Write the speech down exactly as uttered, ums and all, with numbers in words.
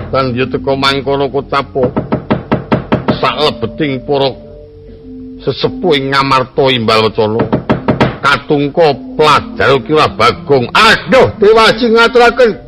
Dan ya teka mangkono Kocapo. Saklebeting para sesepuh ing Ngamarta Imbal Wacana. Katungka pelajar kira Bagong. Aduh Dewa Sing ngaturaken